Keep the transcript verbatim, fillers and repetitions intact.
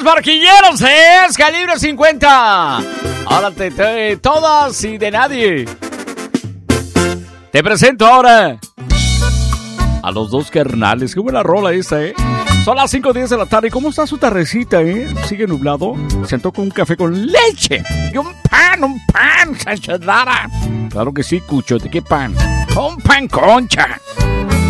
señores barquilleros, es Calibre cincuenta. Ahora te, te todas y de nadie. Te presento ahora a los dos carnales. Qué buena rola esta, ¿eh? Son las cinco diez de la tarde. ¿Cómo está su tardecita, eh? ¿Sigue nublado? Se antoja un café con leche y un pan, un pan, Sánchez Lara. Claro que sí, Cucho. ¿De qué pan? Un pan concha.